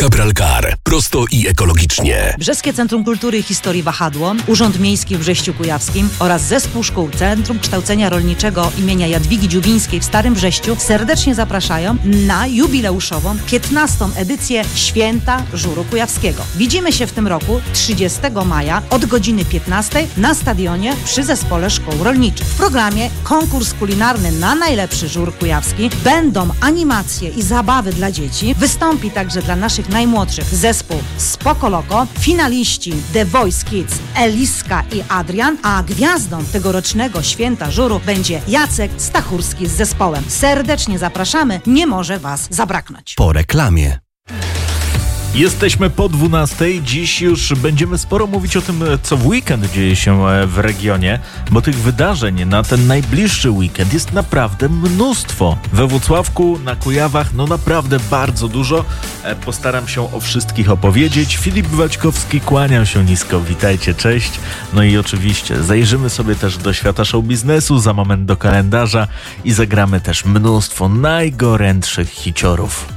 Capralcar. Prosto i ekologicznie. Brzeskie Centrum Kultury i Historii Wahadło, Urząd Miejski w Brześciu Kujawskim oraz Zespół Szkół Centrum Kształcenia Rolniczego imienia Jadwigi Dziubińskiej w Starym Brześciu serdecznie zapraszają na jubileuszową 15. edycję Święta Żuru Kujawskiego. Widzimy się w tym roku 30 maja od godziny 15 na stadionie przy Zespole Szkół Rolniczych. W programie konkurs kulinarny na najlepszy żur kujawski, będą animacje i zabawy dla dzieci, wystąpi także dla naszych najmłodszych zespół Spoko Loko, finaliści The Voice Kids Eliska i Adrian, a gwiazdą tegorocznego Święta Żuru będzie Jacek Stachurski z zespołem. Serdecznie zapraszamy, nie może Was zabraknąć. Po reklamie. Jesteśmy po 12. Dziś już będziemy sporo mówić o tym, co w weekend dzieje się w regionie, bo tych wydarzeń na ten najbliższy weekend jest naprawdę mnóstwo. We Włocławku, na Kujawach, naprawdę bardzo dużo. Postaram się o wszystkich opowiedzieć. Filip Waćkowski, kłaniam się nisko, witajcie, cześć. No i oczywiście zajrzymy sobie też do świata show biznesu, za moment do kalendarza i zagramy też mnóstwo najgorętszych hiciorów.